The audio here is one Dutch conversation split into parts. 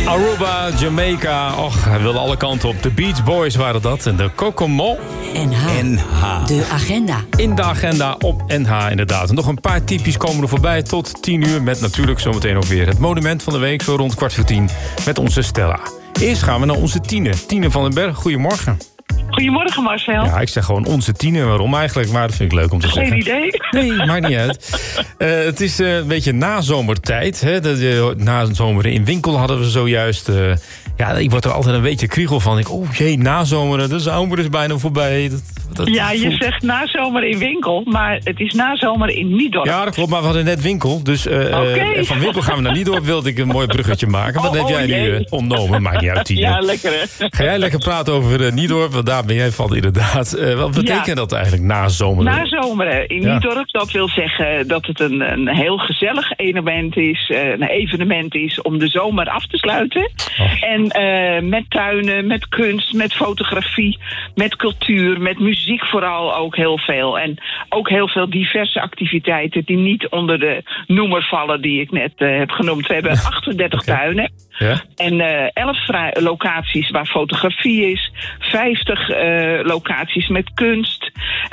Aruba, Jamaica. Och, hij wilde alle kanten op. De Beach Boys waren dat. En de Kokomo. NH. De agenda. In de agenda op NH, inderdaad. En nog een paar tipjes komen er voorbij tot 10 uur. Met natuurlijk zometeen ook weer het monument van de week. Zo rond 9:15 met onze Stella. Eerst gaan we naar onze Tine. Tine van den Berg, goedemorgen. Goedemorgen Marcel. Ja, ik zeg gewoon onze Tine. Waarom eigenlijk? Maar dat vind ik leuk om te zeggen. Geen idee. Nee, maakt niet uit. Het is een beetje nazomertijd. Hè? Nazomeren in winkel hadden we zojuist. Ja, ik word er altijd een beetje kriegel van. Nazomeren, de zomer is bijna voorbij. Je zegt nazomer in winkel, maar het is nazomer in Niedorp. Ja, dat klopt, maar we hadden net winkel. Dus van winkel gaan we naar Niedorp. Wilde ik een mooi bruggetje maken. Wat heb jij nu ontnomen? Maakt niet uit, Tine. Ja, lekker hè. Ga jij lekker praten over Niedorp? Want daar ben jij van inderdaad. Wat betekent dat eigenlijk, nazomeren? Nazomeren in Niedorp, dat wil zeggen dat het een heel gezellig evenement is om de zomer af te sluiten. Oh. En met tuinen, met kunst, met fotografie, met cultuur, met muziek vooral ook heel veel. En ook heel veel diverse activiteiten die niet onder de noemer vallen die ik net heb genoemd. We hebben 38 tuinen. Ja? En 11 locaties waar fotografie is. 50 locaties met kunst.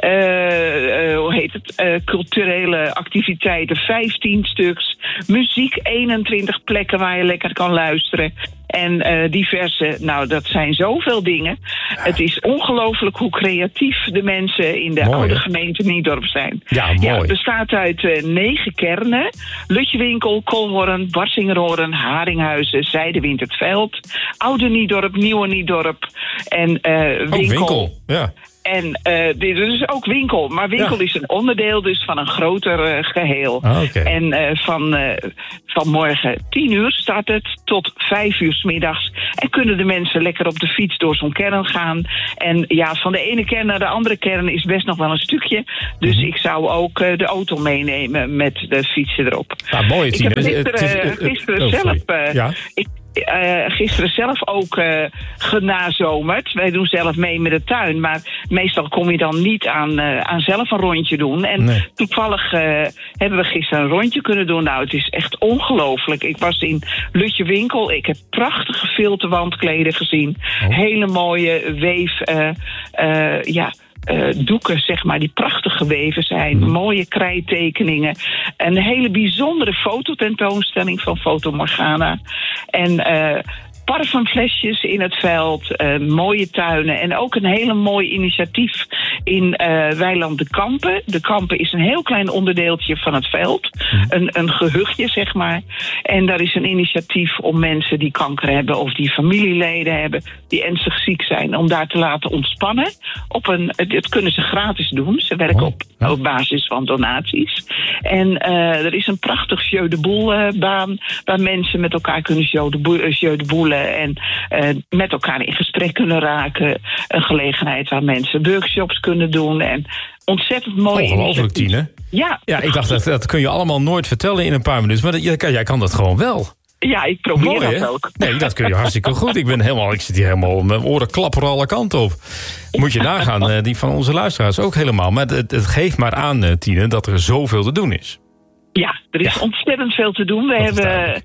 Culturele activiteiten, 15 stuks. Muziek, 21 plekken waar je lekker kan luisteren. En diverse, dat zijn zoveel dingen. Het is ongelooflijk hoe creatief de mensen in de oude gemeente Niedorp zijn. Ja, mooi. Ja, het bestaat uit 9 kernen. Lutjewinkel, Kolhorn, Barsingerhoorn, Haringhuizen, Zijdewind het Veld. Oude Niedorp, Nieuwe Niedorp en winkel. Ja. En dit is ook winkel. Maar winkel is een onderdeel dus van een groter geheel. Okay. En van morgen 10 uur start het tot 5 uur 's middags. En kunnen de mensen lekker op de fiets door zo'n kern gaan. En ja, van de ene kern naar de andere kern is best nog wel een stukje. Dus ik zou ook de auto meenemen met de fietsen erop. Ah, mooi, Tine. Gisteren zelf ook genazomerd. Wij doen zelf mee met de tuin. Maar meestal kom je dan niet aan zelf een rondje doen. En toevallig hebben we gisteren een rondje kunnen doen. Nou, het is echt ongelooflijk. Ik was in Lutjewinkel. Ik heb prachtige filterwandkleden gezien. Hele mooie doeken, zeg maar, die prachtig geweven zijn. Mooie krijttekeningen. Een hele bijzondere fototentoonstelling van Foto Morgana. En parfumflesjes in het veld, mooie tuinen en ook een hele mooi initiatief in Weiland de Kampen. De Kampen is een heel klein onderdeeltje van het veld, een gehuchtje zeg maar. En daar is een initiatief om mensen die kanker hebben of die familieleden hebben die ernstig ziek zijn, om daar te laten ontspannen. Het kunnen ze gratis doen. Ze werken op basis van donaties. En er is een prachtig jeu de boel baan waar mensen met elkaar kunnen jeu de boelen en met elkaar in gesprek kunnen raken. Een gelegenheid waar mensen workshops kunnen doen en ontzettend mooi. Ongelooflijk, Tine. Ja, ik dacht dat kun je allemaal nooit vertellen in een paar minuten, maar jij kan dat gewoon wel. Ja, ik probeer dat ook. Nee, dat kun je hartstikke goed. Ik zit hier helemaal, mijn oren klapperen alle kanten op. Moet je nagaan, die van onze luisteraars ook helemaal. Maar het geeft maar aan, Tine, dat er zoveel te doen is. Ja, er is ontzettend veel te doen. We hebben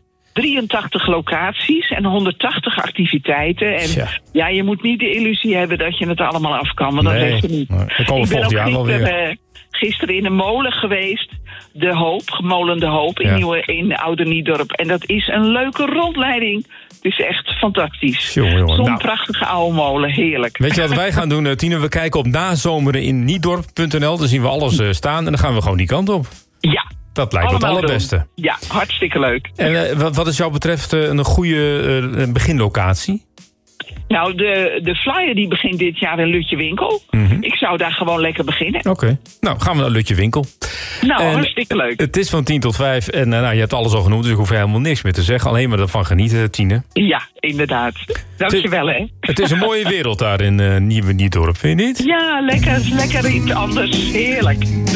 83 locaties en 180 activiteiten. En je moet niet de illusie hebben dat je het allemaal af kan. Want dat weet je niet. Dan komen we volgend jaar wel weer. Gisteren in een molen geweest. De Hoop, Molen de Hoop in Oude Niedorp. En dat is een leuke rondleiding. Het is echt fantastisch. Zo'n prachtige oude molen, heerlijk. Weet je wat wij gaan doen, Tine? We kijken op nazomerinniedorp.nl. Dan zien we alles staan en dan gaan we gewoon die kant op. Ja. Dat lijkt me het allerbeste. Doen. Ja, hartstikke leuk. En wat is jou betreft een goede beginlocatie? Nou, de flyer die begint dit jaar in Lutjewinkel. Ik zou daar gewoon lekker beginnen. Oké. Nou, gaan we naar Lutjewinkel. Nou, hartstikke leuk. Het is van 10 tot 5 en je hebt alles al genoemd, dus ik hoef helemaal niks meer te zeggen. Alleen maar ervan genieten, Tine. Ja, inderdaad. Dankjewel, hè. Het is een mooie wereld daar in Nieuwe Niedorp, vind je niet? Ja, lekker iets anders. Heerlijk.